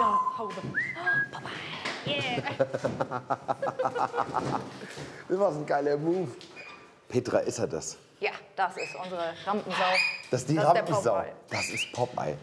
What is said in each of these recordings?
Haube. Papa. Yeah. Das war ein geiler Move. Petra, ist er das? Ja, das ist unsere Rampensau. Das ist die Das ist der Rampensau. Popeye. Das ist Popeye.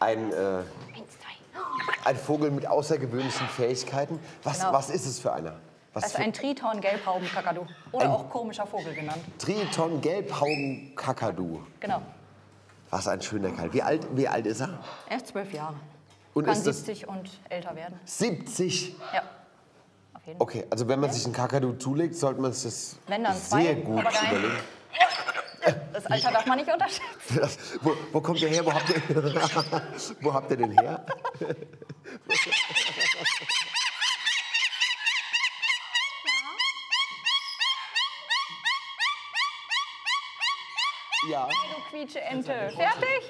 Ein Vogel mit außergewöhnlichen Fähigkeiten. Genau. Was ist es für einer? Was Das ist ein Triton-Gelbhauben-Kakadu. Oder auch komischer Vogel genannt. Triton-Gelbhauben-Kakadu. Genau. Was ein schöner Kerl. Wie alt ist er? Er ist 12 Jahre. Und Kann ist das 70 und älter werden. 70? Ja, auf jeden Fall. Okay, also wenn man sich einen Kakadu zulegt, sollte man sich das Wenn dann zwei sehr gut Papageien. überlegen. Das Alter darf man nicht unterschätzen. Wo kommt der her? Wo habt ihr den her? Ja. Du quietsche Ente. Fertig?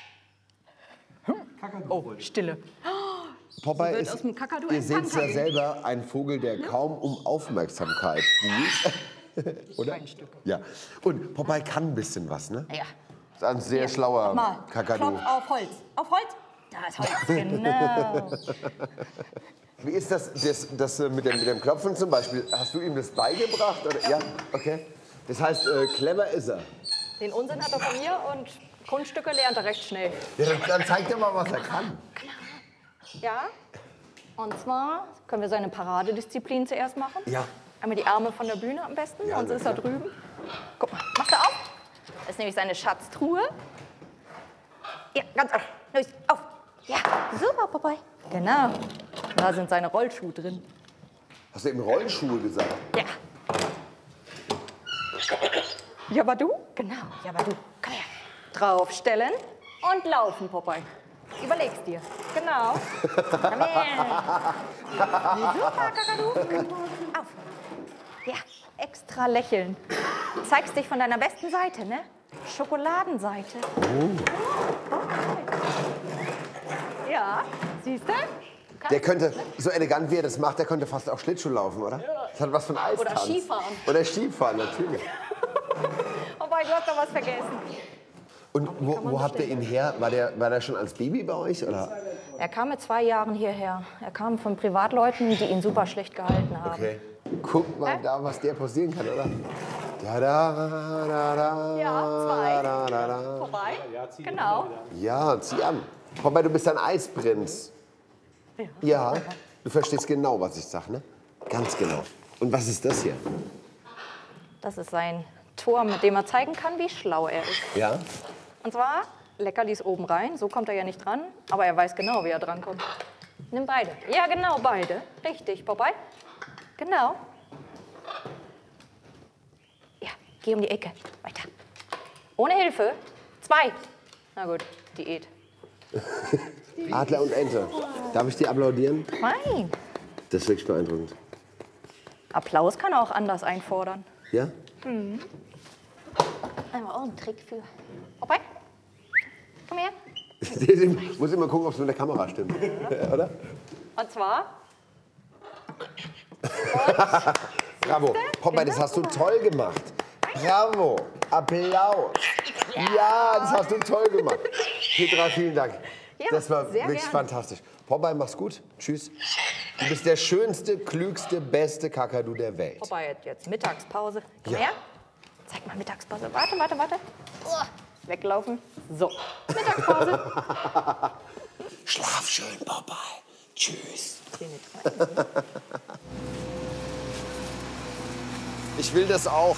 Oh, Stille. Popeye wird ist, aus dem Kakadu ihr ein seht es ja Pankadu. selber, ein Vogel, der kaum um Aufmerksamkeit buhlt. Oder? Schweinstücke. Ja. Und Popeye kann ein bisschen was, ne? Ja. Das ist ein sehr schlauer Mal, Kakadu. Klopf auf Holz. Auf Holz? Da ist Holz, genau. Wie ist das mit dem Klopfen zum Beispiel? Hast du ihm das beigebracht? Oder? Ja, okay. Das heißt, clever ist er. Den Unsinn hat er von mir und Kunststücke lernt er recht schnell. Ja, dann zeigt er mal, was er kann. Ja, und zwar können wir seine Paradedisziplin zuerst machen. Ja. Einmal die Arme von der Bühne am besten, Ja, sonst na ist er klar. drüben. Guck mal, machst du auf? Das ist nämlich seine Schatztruhe. Ja, ganz auf. Los, auf. Ja, super, Popeye. Genau. Da sind seine Rollschuhe drin. Hast du eben Rollschuhe gesagt? Ja. Jabadu? Genau, Jabadu. Komm her. Draufstellen und laufen, Popeye. Überleg's dir. Genau. Komm her. Super, Kakadu. Auf. Ja, extra lächeln. Zeigst dich von deiner besten Seite, ne? Schokoladenseite. Ja, siehst du? Der könnte, so elegant wie er das macht, der könnte fast auch Schlittschuh laufen, oder? Das hat was von Eistanz. Oder Skifahren. Oder Skifahren, natürlich. Wobei, du hast doch was vergessen. Und wo habt ihr ihn her? War der schon als Baby bei euch? Oder? Er kam mit 2 Jahren hierher. Er kam von Privatleuten, die ihn super schlecht gehalten haben. Okay. Guck mal da, was der passieren kann, oder? Da, da, da, da, Ja, 2. da, da, da. Vorbei? Genau. Ja, zieh an. Popeye, du bist ein Eisprinz. Ja, du verstehst genau, was ich sag, ne? Ganz genau. Und was ist das hier? Das ist sein Tor, mit dem er zeigen kann, wie schlau er ist. Ja? Und zwar Leckerlis oben rein. So kommt er ja nicht dran, aber er weiß genau, wie er drankommt. Nimm beide. Ja, genau, beide. Richtig, Popeye. Genau. Ja, geh um die Ecke. Weiter. Ohne Hilfe. 2. Na gut, Diät. Adler und Ente. Darf ich dir applaudieren? Nein. Das ist wirklich beeindruckend. Applaus kann er auch anders einfordern. Ja? Einmal auch einen Trick für. Popeye. Komm her. Ich muss immer gucken, ob es mit der Kamera stimmt. Oder? Und zwar. Bravo. Popeye, das hast du toll gemacht. Bravo. Applaus. Ja, das hast du toll gemacht. Petra, vielen Dank. Ja, Das war sehr wirklich gerne. fantastisch. Popeye, mach's gut. Tschüss. Du bist der schönste, klügste, beste Kakadu der Welt. Popeye hat jetzt Mittagspause. Komm Ja. her. Zeig mal Mittagspause. Warte, warte, warte. Weglaufen. So. Mittagspause. Schlaf schön, Popeye. Tschüss. Ich will das auch.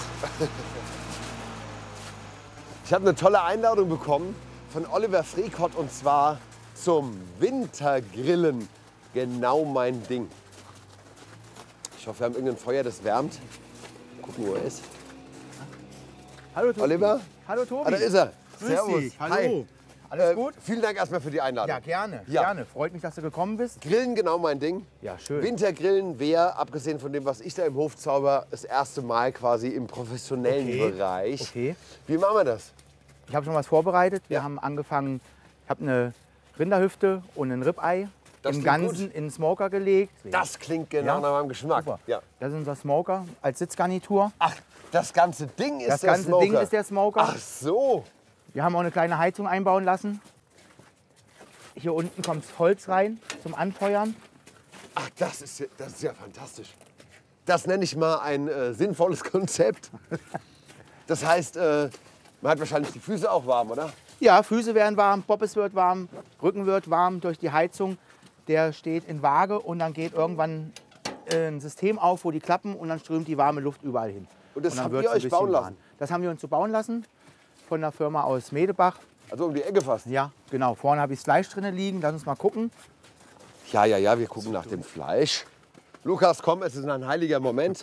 Ich habe eine tolle Einladung bekommen von Oliver Frikott und zwar zum Wintergrillen. Genau mein Ding. Ich hoffe, wir haben irgendein Feuer, das wärmt. Gucken, wo er ist. Hallo Tobi. Oliver? Hallo Tobi. Ah, da ist er. Grüß Servus. dich. Hallo. Hi. Alles gut? Vielen Dank erstmal für die Einladung. Ja, gerne. Ja. Gerne. Freut mich, dass du gekommen bist. Grillen, genau mein Ding. Ja, schön. Wintergrillen wäre, abgesehen von dem, was ich da im Hof zauber, das erste Mal quasi im professionellen Okay. Bereich. Okay. Wie machen wir das? Ich habe schon was vorbereitet. Wir Ja. haben angefangen, ich habe eine Rinderhüfte und ein Ribeye Das im klingt Ganzen gut. in den Smoker gelegt. Das klingt genau Ja? nach meinem Geschmack. Super. Ja. Das ist unser Smoker als Sitzgarnitur. Ach, das ganze Ding ist Das der ganze Smoker. Ding ist der Smoker. Ach so. Wir haben auch eine kleine Heizung einbauen lassen. Hier unten kommt Holz rein zum Anfeuern. Ach, das ist ja fantastisch. Das nenne ich mal ein sinnvolles Konzept. Das heißt, man hat wahrscheinlich die Füße auch warm, oder? Ja, Füße werden warm, Poppes wird warm, Rücken wird warm durch die Heizung. Der steht in Waage und dann geht irgendwann ein System auf, wo die klappen und dann strömt die warme Luft überall hin. Und das dann habt wird's ihr ein euch bisschen bauen lassen? warm. Das haben wir uns so bauen lassen von der Firma aus Medebach. Also um die Ecke fast. Ja, genau. Vorne habe ich das Fleisch drin liegen. Lass uns mal gucken. Ja, wir gucken nach dem Fleisch. Lukas, komm, es ist ein heiliger Moment.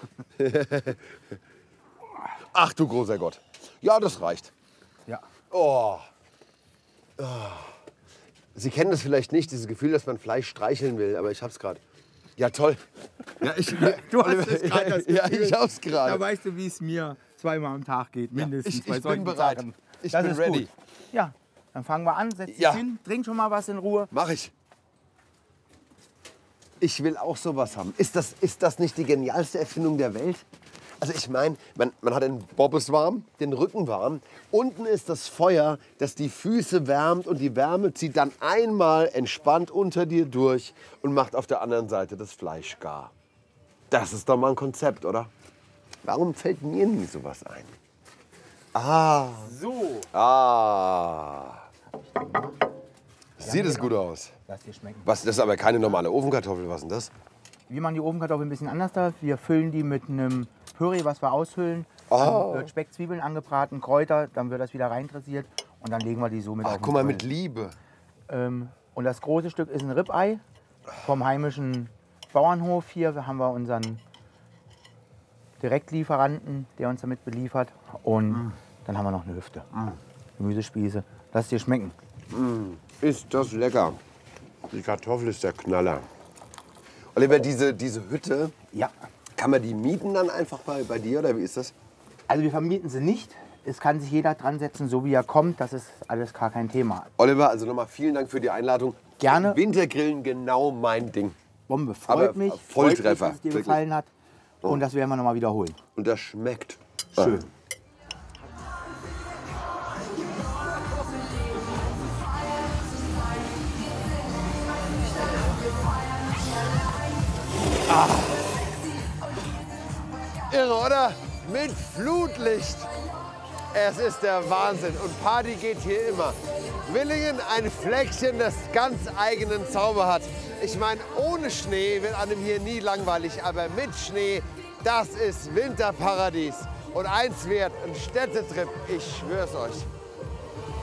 Ach du großer Gott. Ja, das reicht. Ja. Oh. Sie kennen das vielleicht nicht, dieses Gefühl, dass man Fleisch streicheln will, aber ich hab's gerade. Ja, toll. Ja, Du hast es gerade, das ja, Gefühl. ich hab's Da gerade. weißt du, wie es mir zweimal am Tag geht, mindestens. ich bei bin solchen bereit. Sachen. Ich Das bin ist ready. Gut. Ja, dann fangen wir an. Setz dich Ja. hin, trink schon mal was in Ruhe. Mach ich. Ich will auch sowas haben. Ist das nicht die genialste Erfindung der Welt? Also ich meine, man hat den Bobbes warm, den Rücken warm. Unten ist das Feuer, das die Füße wärmt und die Wärme zieht dann einmal entspannt unter dir durch und macht auf der anderen Seite das Fleisch gar. Das ist doch mal ein Konzept, oder? Warum fällt mir nie sowas ein? So. Sieht es gut aus. Lass dir schmecken. Was, das ist aber keine normale Ofenkartoffel, was ist denn das? Wir machen die Ofenkartoffeln ein bisschen anders da. Wir füllen die mit einem Püree, was wir aushöhlen. Oh. Dann wird Speck, Zwiebeln angebraten, Kräuter, dann wird das wieder reindressiert und dann legen wir die so mit auf den Guck mal, Grill. mit Liebe. Und das große Stück ist ein Ribeye vom heimischen Bauernhof. Hier haben wir unseren Direktlieferanten, der uns damit beliefert. Und dann haben wir noch eine Hüfte. Gemüsespieße. Lass dir schmecken. Ist das lecker. Die Kartoffel ist der Knaller. Oliver, diese Hütte, Ja. kann man die mieten dann einfach bei dir oder wie ist das? Also wir vermieten sie nicht. Es kann sich jeder dran setzen, so wie er kommt. Das ist alles gar kein Thema. Oliver, also nochmal vielen Dank für die Einladung. Gerne. Wintergrillen, genau mein Ding. Bombe, Aber freut mich. Volltreffer, Freut mich, dass es dir wirklich. gefallen hat. Und das werden wir noch mal wiederholen. Und das schmeckt. Schön. Irre, oder? Mit Flutlicht. Es ist der Wahnsinn. Und Party geht hier immer. Willingen, ein Fleckchen, das ganz eigenen Zauber hat. Ich meine, ohne Schnee wird einem hier nie langweilig. Aber mit Schnee, das ist Winterparadies. Und eins wert, ein Städtetrip, ich schwör's euch.